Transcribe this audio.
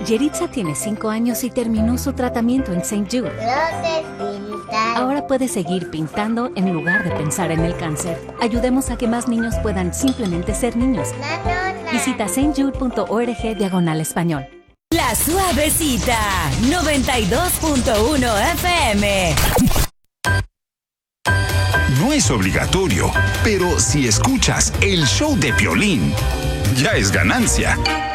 Yeritza tiene 5 años y terminó su tratamiento en St. Jude. Ahora puede seguir pintando en lugar de pensar en el cáncer. Ayudemos a que más niños puedan simplemente ser niños. Visita stjude.org/español. La Suavecita, 92.1 FM. No es obligatorio, pero si escuchas el show de Piolín, ya es ganancia.